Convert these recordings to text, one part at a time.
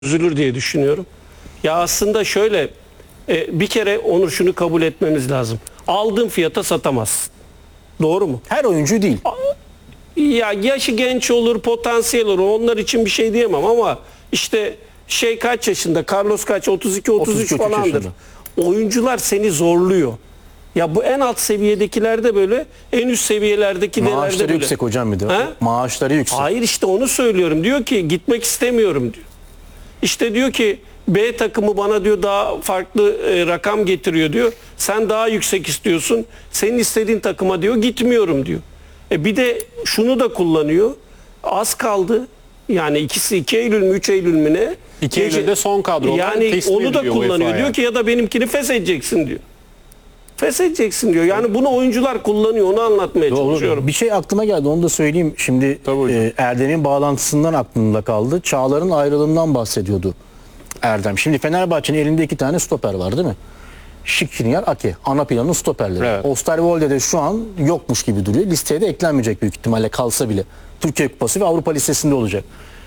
üzülür diye düşünüyorum. Ya aslında şöyle bir kere Onur şunu kabul etmemiz lazım. Aldığın fiyata satamazsın. Doğru mu? Her oyuncu değil. Ya yaşı genç olur, potansiyel olur. Onlar için bir şey diyemem ama işte kaç yaşında? Carlos kaç? 32-33 falandır. yaşında. Oyuncular seni zorluyor. Ya bu en alt seviyedekilerde böyle, en üst seviyelerdekilerde Maaşları böyle. yüksek hocam bir de. He? Maaşları yüksek. Hayır işte onu söylüyorum. Diyor ki gitmek istemiyorum diyor. İşte diyor ki B takımı bana diyor daha farklı rakam getiriyor diyor. Sen daha yüksek istiyorsun. Senin istediğin takıma diyor gitmiyorum diyor. Bir de şunu da kullanıyor. Az kaldı. Yani 2 Eylül mü 3 Eylül mü ne? 2 Eylül'de son kadro. Yani onu da kullanıyor. UEFA'ya. Diyor ki ya da benimkini feshedeceksin diyor. Feshedeceksin diyor. Yani bunu oyuncular kullanıyor. Onu anlatmaya çalışıyorum. Bir şey aklıma geldi, onu da söyleyeyim. Şimdi Erdem'in bağlantısından aklımda kaldı. Çağlar'ın ayrılığından bahsediyordu Erdem. Şimdi Fenerbahçe'nin elinde 2 tane stoper var değil mi? Skriniar, Ake. Ana planın stoperleri. Evet. Osterwolde de şu an yokmuş gibi duruyor. Listeye de eklenmeyecek büyük ihtimalle, kalsa bile. Türkiye Kupası ve Avrupa listesinde olacak.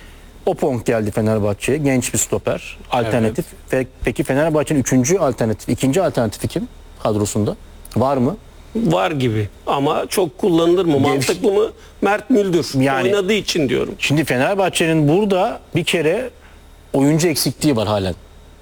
Opong geldi Fenerbahçe'ye. Genç bir stoper. Alternatif. Peki Fenerbahçe'nin 3. alternatif, 2. alternatifi kim kadrosunda? Var mı? Var gibi ama çok kullanılır mı? Mantıklı mı? Mert Müldür. Yani- Oynadığı için diyorum. Şimdi Fenerbahçe'nin burada bir kere oyuncu eksikliği var halen.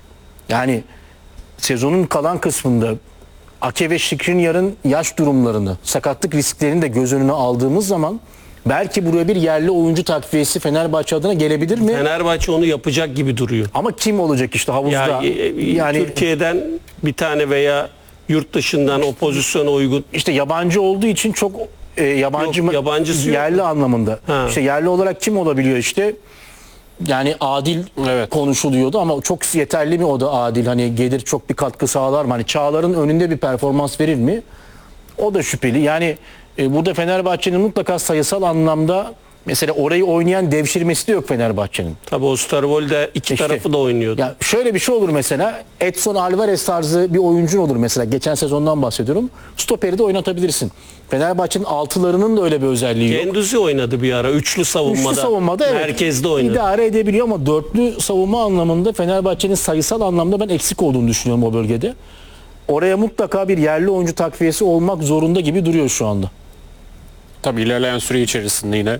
Yani sezonun kalan kısmında Ake ve Skriniar'ın yaş durumlarını, sakatlık risklerini de göz önüne aldığımız zaman belki buraya bir yerli oyuncu takviyesi Fenerbahçe adına gelebilir mi? Fenerbahçe onu yapacak gibi duruyor. Ama kim olacak işte havuzda? Yani Türkiye'den bir tane veya yurt dışından o pozisyona uygun. İşte yabancı olduğu için çok yabancı Yok, yabancısı yok yerli anlamında. Ha. İşte yerli olarak kim olabiliyor işte? Yani Adil Evet. konuşuluyordu ama çok yeterli mi o da Adil? Hani gelir çok bir katkı sağlar mı? Hani Çağlar'ın önünde bir performans verir mi? O da şüpheli. Yani burada Fenerbahçe'nin mutlaka sayısal anlamda mesela orayı oynayan devşirmesi de yok Fenerbahçe'nin. Tabii Osterwolde iki İşte, tarafı da oynuyordu. Ya şöyle bir şey olur mesela, Edson Alvarez tarzı bir oyuncun olur mesela, geçen sezondan bahsediyorum. Stoperi de oynatabilirsin. Fenerbahçe'nin altılarının da öyle bir özelliği yok. Genduzi oynadı bir ara üçlü savunmada. Üçlü savunmada evet, Merkezde oynadı. İdare edebiliyor ama dörtlü savunma anlamında Fenerbahçe'nin sayısal anlamda ben eksik olduğunu düşünüyorum o bölgede. Oraya mutlaka bir yerli oyuncu takviyesi olmak zorunda gibi duruyor şu anda. Tabii ilerleyen süre içerisinde yine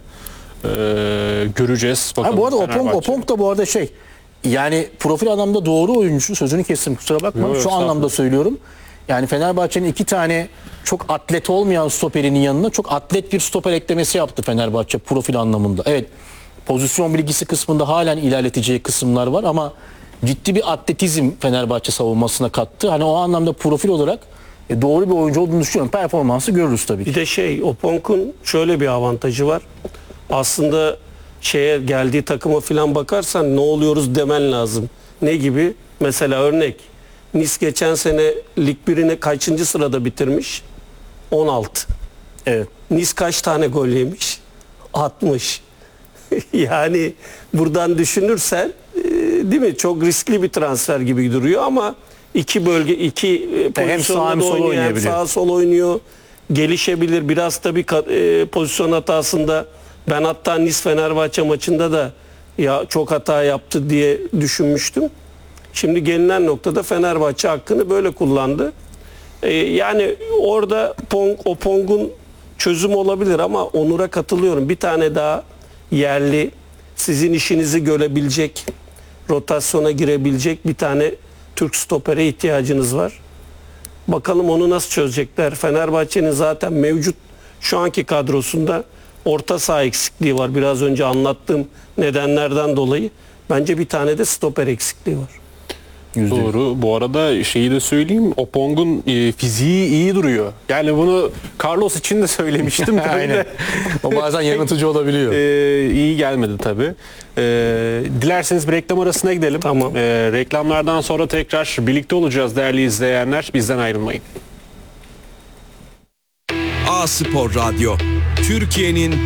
göreceğiz. Bakalım Bu arada Fenerbahçe. Opong da bu arada yani profil anlamda doğru oyuncu, sözünü kestim kusura bakma, Yok, şu anlamda söylüyorum. Yani Fenerbahçe'nin 2 tane çok atlet olmayan stoperinin yanına çok atlet bir stoper eklemesi yaptı Fenerbahçe profil anlamında. Evet, pozisyon bilgisi kısmında halen ilerleteceği kısımlar var ama ciddi bir atletizm Fenerbahçe savunmasına kattı. Hani o anlamda profil olarak doğru bir oyuncu olduğunu düşünüyorum. Performansı görürüz tabii ki. Bir de Opong'un şöyle bir avantajı var. Aslında geldiği takıma falan bakarsan ne oluyoruz demen lazım. Ne gibi? Mesela örnek. Nice geçen sene Lig 1'ini kaçıncı sırada bitirmiş? 16. Evet. Nice kaç tane gol yemiş? 60. Yani buradan düşünürsen değil mi? Çok riskli bir transfer gibi duruyor ama iki pozisyonda hem da sol oynuyor, hem oynayabiliyor. sağ sol oynuyor. Gelişebilir. Biraz tabii pozisyon hatasında ben hatta Nice Fenerbahçe maçında da ya çok hata yaptı diye düşünmüştüm. Şimdi gelinen noktada Fenerbahçe hakkını böyle kullandı. Yani orada Opong'un çözüm olabilir ama Onur'a katılıyorum. Bir tane daha yerli, sizin işinizi görebilecek, rotasyona girebilecek bir tane Türk stopere ihtiyacınız var. Bakalım onu nasıl çözecekler. Fenerbahçe'nin zaten mevcut şu anki kadrosunda orta saha eksikliği var. Biraz önce anlattığım nedenlerden dolayı. Bence bir tane de stoper eksikliği var. Doğru. Bu arada şeyi de söyleyeyim. Opong'un fiziği iyi duruyor. Yani bunu Carlos için de söylemiştim. Aynen. O bazen yanıltıcı olabiliyor. İyi gelmedi tabii. Dilerseniz bir reklam arasına gidelim. Tamam. Reklamlardan sonra tekrar birlikte olacağız değerli izleyenler. Bizden ayrılmayın. A Spor Radyo, Türkiye'nin